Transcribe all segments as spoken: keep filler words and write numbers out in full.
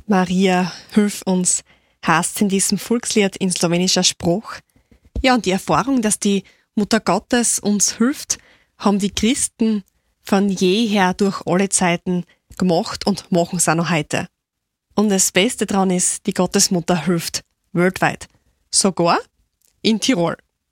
Maria, hilf uns, heißt in diesem Volkslied in slowenischer Sprache. Ja, und die Erfahrung, dass die Mutter Gottes uns hilft, haben die Christen von jeher durch alle Zeiten gemacht und machen es auch noch heute. Und das Beste daran ist, die Gottesmutter hilft weltweit, sogar in Tirol.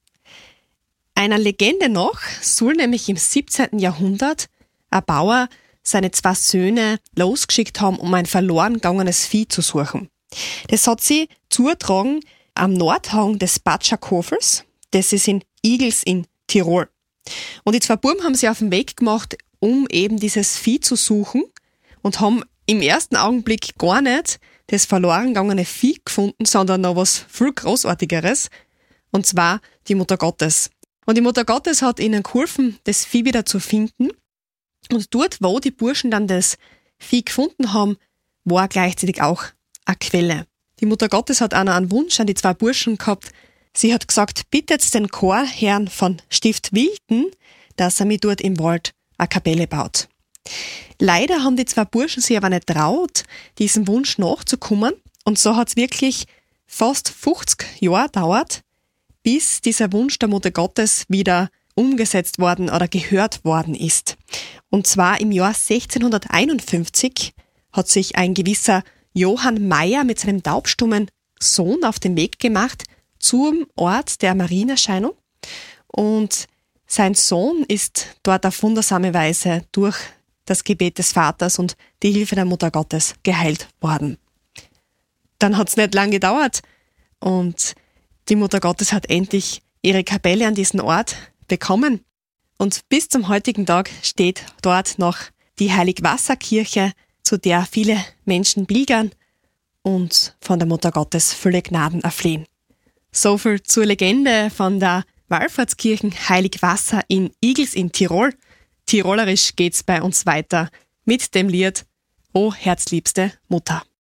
Einer Legende nach soll nämlich im siebzehnten Jahrhundert ein Bauer seine zwei Söhne losgeschickt haben, um ein verloren gegangenes Vieh zu suchen. Das hat sie zugetragen am Nordhang des Batschakofels, das ist in Igels in Tirol. Und die zwei Buben haben sich auf den Weg gemacht, um eben dieses Vieh zu suchen und haben im ersten Augenblick gar nicht das verloren gegangene Vieh gefunden, sondern noch was viel Großartigeres, und zwar die Mutter Gottes. Und die Mutter Gottes hat ihnen geholfen, das Vieh wieder zu finden. Und dort, wo die Burschen dann das Vieh gefunden haben, war gleichzeitig auch eine Quelle. Die Mutter Gottes hat auch noch einen Wunsch an die zwei Burschen gehabt. Sie hat gesagt, bittet den Chorherrn von Stift Wilden, dass er mir dort im Wald eine Kapelle baut. Leider haben die zwei Burschen sich aber nicht traut, diesem Wunsch nachzukommen. Und so hat es wirklich fast fünfzig Jahre gedauert, bis dieser Wunsch der Mutter Gottes wieder umgesetzt worden oder gehört worden ist. Und zwar im Jahr sechzehnhunderteinundfünfzig hat sich ein gewisser Johann Meyer mit seinem taubstummen Sohn auf den Weg gemacht zum Ort der Marienerscheinung. Und sein Sohn ist dort auf wundersame Weise durch das Gebet des Vaters und die Hilfe der Mutter Gottes geheilt worden. Dann hat es nicht lange gedauert und die Mutter Gottes hat endlich ihre Kapelle an diesen Ort bekommen. Und bis zum heutigen Tag steht dort noch die Heiligwasserkirche, zu der viele Menschen pilgern und von der Mutter Gottes viele Gnaden erflehen. So viel zur Legende von der Wallfahrtskirche Heiligwasser in Igels in Tirol. Tirolerisch geht's bei uns weiter mit dem Lied O herzliebste Mutter.